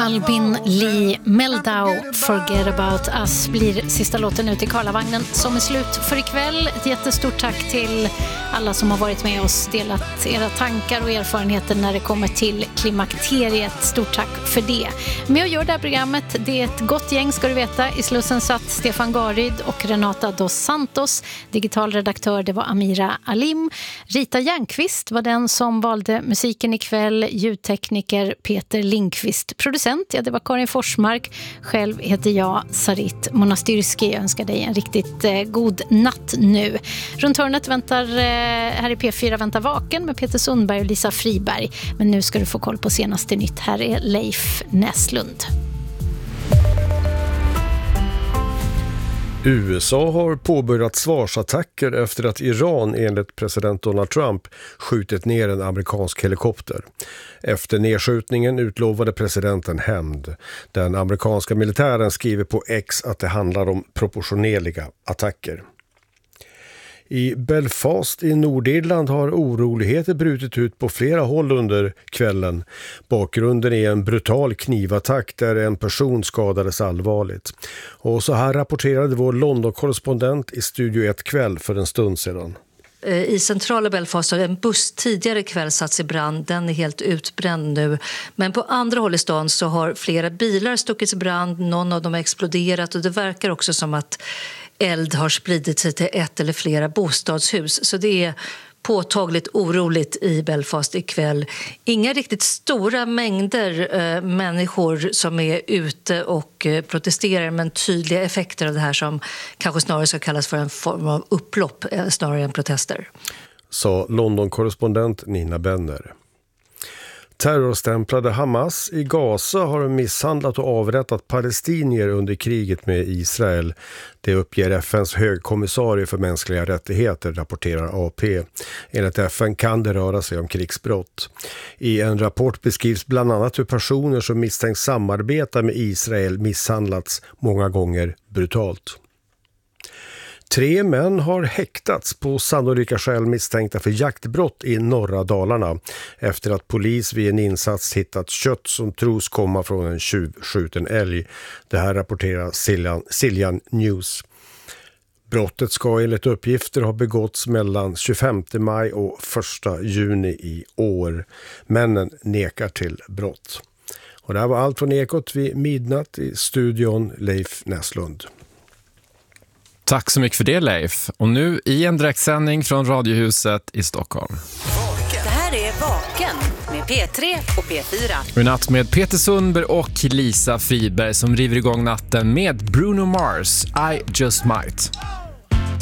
Albin Lee Meldau, Forget About Us, blir sista låten ut i Karlavagnen som är slut för ikväll. Ett jättestort tack till alla som har varit med oss, delat era tankar och erfarenheter när det kommer till klimakteriet. Stort tack för det. Med att göra det här programmet, det är ett gott gäng ska du veta. I Slussen satt Stefan Garyd och Renata dos Santos. Digitalredaktör, det var Amira Alim. Rita Järnqvist var den som valde musiken ikväll. Ljudtekniker Peter Lindqvist. Producent, ja, det var Karin Forsmark. Själv heter jag Sarit Monastyrski. Jag önskar dig en riktigt god natt nu. Runt hörnet väntar, här i P4 väntar Vaken med Peter Sundberg och Lisa Friberg. Men nu ska du få koll på senaste nytt. Här är Leif Näslund. USA har påbörjat svarsattacker efter att Iran enligt president Donald Trump skjutit ner en amerikansk helikopter. Efter nedskjutningen utlovade presidenten hämnd. Den amerikanska militären skriver på X att det handlar om proportionerliga attacker. I Belfast i Nordirland har oroligheter brutit ut på flera håll under kvällen. Bakgrunden är en brutal knivattack där en person skadades allvarligt. Och så här rapporterade vår London-korrespondent i Studio 1 kväll för en stund sedan. I centrala Belfast har en buss tidigare kväll satts i brand. Den är helt utbränd nu. Men på andra håll i stan så har flera bilar stuckits i brand. Någon av dem har exploderat och det verkar också som att eld har spridit sig till ett eller flera bostadshus. Så det är påtagligt oroligt i Belfast ikväll. Inga riktigt stora mängder människor som är ute och protesterar, men tydliga effekter av det här som kanske snarare ska kallas för en form av upplopp snarare än protester. Sa London-korrespondent Nina Benner. Terrorstämplade Hamas i Gaza har misshandlat och avrättat palestinier under kriget med Israel. Det uppger FNs högkommissarie för mänskliga rättigheter, rapporterar AP. Enligt FN kan det röra sig om krigsbrott. I en rapport beskrivs bland annat hur personer som misstänks samarbeta med Israel misshandlats många gånger brutalt. 3 män har häktats på sannolika skäl misstänkta för jaktbrott i norra Dalarna efter att polis vid en insats hittat kött som tros komma från en tjuvskjuten älg. Det här rapporterar Siljan News. Brottet ska enligt uppgifter ha begåtts mellan 25 maj och 1 juni i år. Männen nekar till brott. Och det här var allt från Ekot vid midnatt. I studion Leif Näslund. Tack så mycket för det, Leif. Och nu i en direktsändning från Radiohuset i Stockholm. Det här är Vaken med P3 och P4. I natt med Peter Sundberg och Lisa Friberg som river igång natten med Bruno Mars, I Just Might.